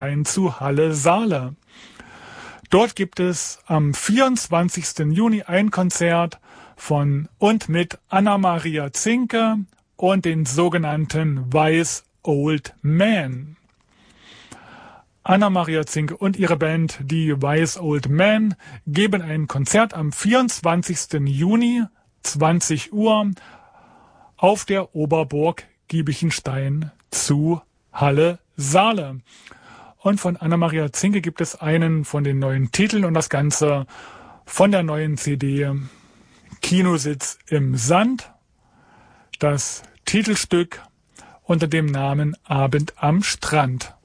zu Halle Saale. Dort gibt es am 24. Juni ein Konzert von und mit Anna-Maria Zinke und den sogenannten Wise Old Men. Anna-Maria Zinke und ihre Band, die Wise Old Men, geben ein Konzert am 24. Juni, 20 Uhr, auf der Oberburg Giebichenstein zu Halle Saale. Und von Anna-Maria Zinke gibt es einen von den neuen Titeln und das Ganze von der neuen CD Kinositz im Sand. Das Titelstück unter dem Namen Abend am Strand.